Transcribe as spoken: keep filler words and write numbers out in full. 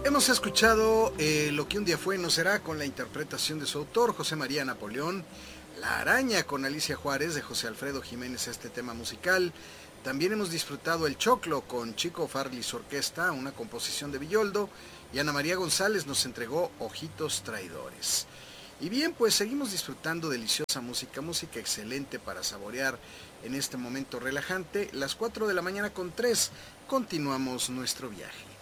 Hemos escuchado eh, Lo que un día fue no será, con la interpretación de su autor, José María Napoleón. La araña, con Alicia Juárez, de José Alfredo Jiménez, este tema musical. También hemos disfrutado El Choclo, con Chico Farlis Orquesta, una composición de Villoldo. Y Ana María González nos entregó Ojitos Traidores. Y bien, pues seguimos disfrutando deliciosa música, música excelente para saborear en este momento relajante. Las cuatro de la mañana con tres, continuamos nuestro viaje.